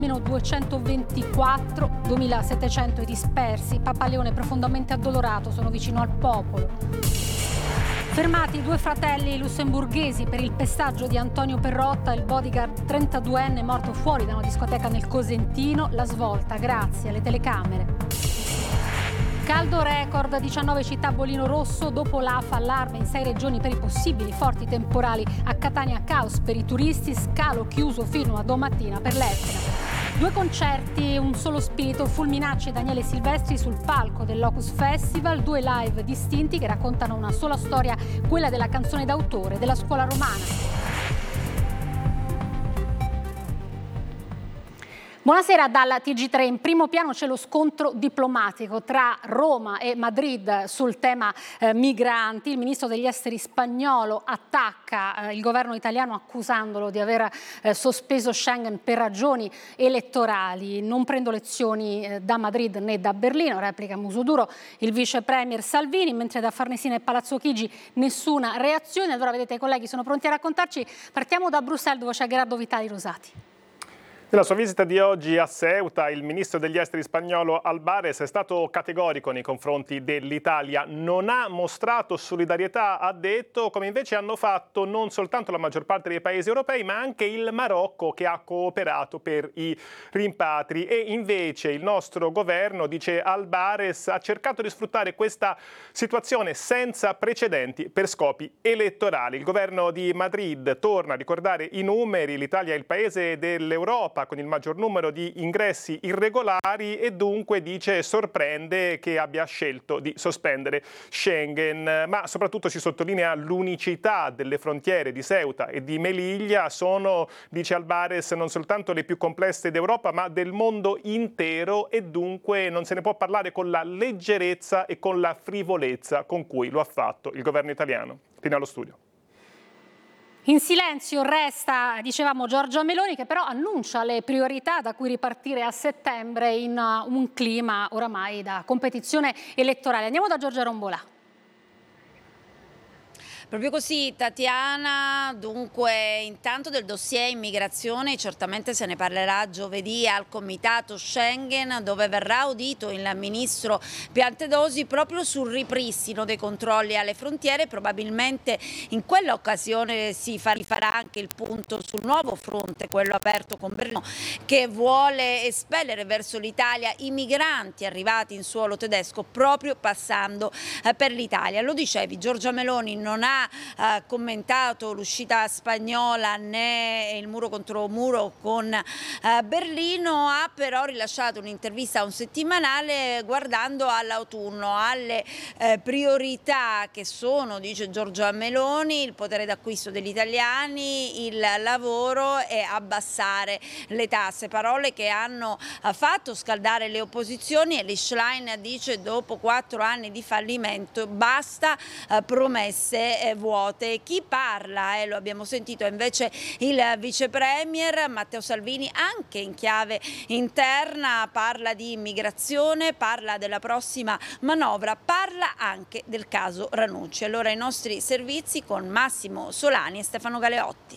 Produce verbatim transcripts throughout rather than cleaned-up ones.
Meno duecentoventiquattro, duemilasettecento i dispersi. Papa Leone profondamente addolorato, sono vicino al popolo. Fermati due fratelli lussemburghesi per il pestaggio di Antonio Perrotta, il bodyguard trentaduenne morto fuori da una discoteca nel Cosentino. La svolta grazie alle telecamere. Caldo record, diciannove città a bollino rosso, dopo l'A F A allarme in sei regioni per i possibili forti temporali. A Catania caos per i turisti, scalo chiuso fino a domattina per l'Etna. Due concerti, un solo spirito, Fulminacci e Daniele Silvestri sul palco del Locus Festival, due live distinti che raccontano una sola storia, quella della canzone d'autore della scuola romana. Buonasera dalla T G tre. In primo piano c'è lo scontro diplomatico tra Roma e Madrid sul tema eh, migranti. Il ministro degli esteri spagnolo attacca eh, il governo italiano accusandolo di aver eh, sospeso Schengen per ragioni elettorali. Non prendo lezioni eh, da Madrid né da Berlino, replica Musoduro il vice premier Salvini, mentre da Farnesina e Palazzo Chigi nessuna reazione. Allora vedete, i colleghi sono pronti a raccontarci. Partiamo da Bruxelles, dove c'è Gerardo Vitali Rosati. Nella sua visita di oggi a Ceuta, il ministro degli esteri spagnolo Albares è stato categorico nei confronti dell'Italia. Non ha mostrato solidarietà, ha detto, come invece hanno fatto non soltanto la maggior parte dei paesi europei, ma anche il Marocco, che ha cooperato per i rimpatri. E invece il nostro governo, dice Albares, ha cercato di sfruttare questa situazione senza precedenti per scopi elettorali. Il governo di Madrid torna a ricordare i numeri: l'Italia è il paese dell'Europa con il maggior numero di ingressi irregolari e dunque, dice, sorprende che abbia scelto di sospendere Schengen. Ma soprattutto si sottolinea l'unicità delle frontiere di Ceuta e di Melilla. Sono, dice Albares, non soltanto le più complesse d'Europa ma del mondo intero, e dunque non se ne può parlare con la leggerezza e con la frivolezza con cui lo ha fatto il governo italiano. Fino allo studio. In silenzio resta, dicevamo, Giorgia Meloni, che però annuncia le priorità da cui ripartire a settembre in un clima oramai da competizione elettorale. Andiamo da Giorgia Rombolà. Proprio così, Tatiana. Dunque, intanto del dossier immigrazione certamente se ne parlerà giovedì al Comitato Schengen, dove verrà audito il ministro Piantedosi proprio sul ripristino dei controlli alle frontiere. Probabilmente in quella occasione si farà anche il punto sul nuovo fronte, quello aperto con Berlino, che vuole espellere verso l'Italia i migranti arrivati in suolo tedesco proprio passando per l'Italia. Lo dicevi, Giorgia Meloni non ha ha commentato l'uscita spagnola né il muro contro muro con eh, Berlino, ha però rilasciato un'intervista a un settimanale guardando all'autunno, alle eh, priorità che sono, dice Giorgia Meloni, il potere d'acquisto degli italiani, il lavoro e abbassare le tasse. Parole che hanno eh, fatto scaldare le opposizioni, e Schlein dice dopo quattro anni di fallimento basta eh, promesse eh, vuote. Chi parla, eh, lo abbiamo sentito, è invece il vice premier Matteo Salvini, anche in chiave interna, parla di immigrazione, parla della prossima manovra, parla anche del caso Ranucci. Allora i nostri servizi con Massimo Solani e Stefano Galeotti.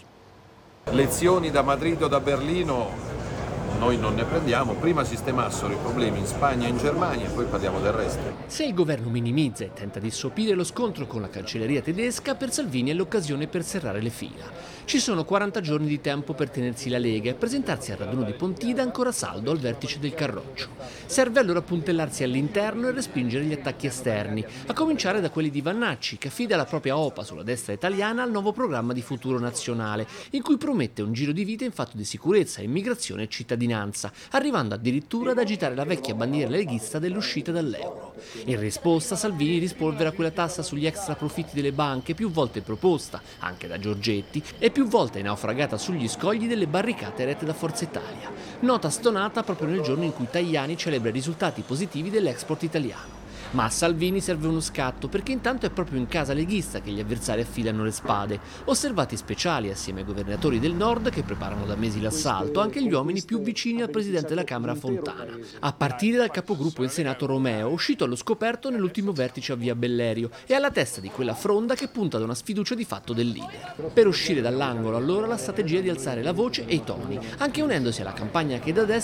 Lezioni da Madrid o da Berlino noi non ne prendiamo, prima sistemassero i problemi in Spagna e in Germania e poi parliamo del resto. Se il governo minimizza e tenta di sopire lo scontro con la cancelleria tedesca, per Salvini è l'occasione per serrare le fila. Ci sono quaranta giorni di tempo per tenersi la Lega e presentarsi al raduno di Pontida ancora saldo al vertice del Carroccio. Serve allora puntellarsi all'interno e respingere gli attacchi esterni, a cominciare da quelli di Vannacci, che affida la propria O P A sulla destra italiana al nuovo programma di futuro nazionale, in cui promette un giro di vita in fatto di sicurezza, immigrazione e cittadinanza, arrivando addirittura ad agitare la vecchia bandiera leghista dell'uscita dall'euro. In risposta Salvini rispolvera quella tassa sugli extra profitti delle banche, più volte proposta, anche da Giorgetti, e più volte naufragata sugli scogli delle barricate erette da Forza Italia. Nota stonata proprio nel giorno in cui Tajani celebra i risultati positivi dell'export italiano. Ma a Salvini serve uno scatto, perché intanto è proprio in casa leghista che gli avversari affilano le spade. Osservati speciali assieme ai governatori del nord che preparano da mesi l'assalto, anche gli uomini più vicini al presidente della Camera Fontana, a partire dal capogruppo in Senato Romeo, uscito allo scoperto nell'ultimo vertice a Via Bellerio e alla testa di quella fronda che punta ad una sfiducia di fatto del leader. Per uscire dall'angolo allora la strategia è di alzare la voce e i toni, anche unendosi alla campagna che da destra